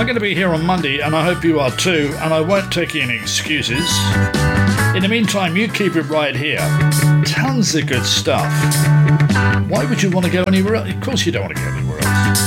going to be here on Monday, and I hope you are too, and I won't take any excuses. In the meantime, you keep it right here. Tons of good stuff. Why would you want to go anywhere else? Of course you don't want to go anywhere